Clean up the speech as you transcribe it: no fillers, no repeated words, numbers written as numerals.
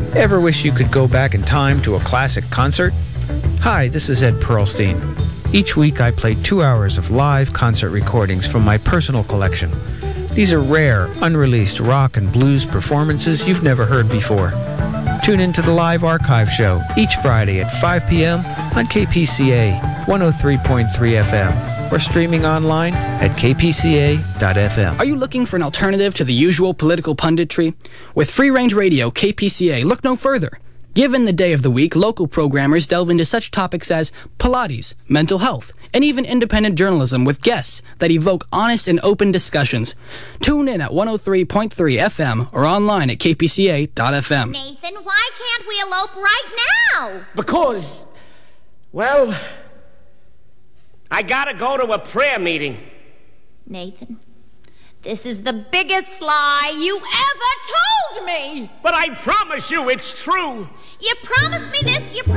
Ever wish you could go back in time to a classic concert? Hi, this is Ed Pearlstein. Each week I play 2 hours of live concert recordings from my personal collection. These are rare, unreleased rock and blues performances you've never heard before. Tune into the Live Archive Show each Friday at 5 p.m. on KPCA 103.3 FM or streaming online at kpca.fm. Are you looking for an alternative to the usual political punditry? With Free Range Radio, KPCA, look no further. Given the day of the week, local programmers delve into such topics as Pilates, mental health, and even independent journalism with guests that evoke honest and open discussions. Tune in at 103.3 FM or online at kpca.fm. Nathan, why can't we elope right now? Because, well, I gotta go to a prayer meeting. Nathan, this is the biggest lie you ever told me! But I promise you it's true. You promised me this, you promised